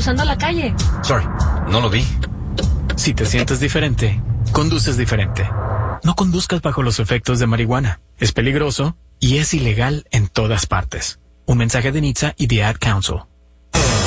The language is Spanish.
cruzando la calle. Sorry, no lo vi. Si te sientes diferente, conduces diferente. No conduzcas bajo los efectos de marihuana. Es peligroso y es ilegal en todas partes. Un mensaje de NHTSA y The Ad Council.